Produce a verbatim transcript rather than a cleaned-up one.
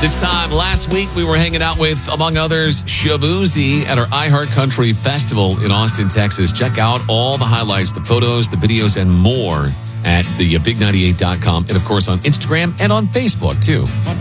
This time last week, we were hanging out with, among others, Shabuzi at our iHeartCountry Festival in Austin, Texas. Check out all the highlights, the photos, the videos, and more at the big ninety-eight dot com. And, of course, on Instagram and on Facebook, too.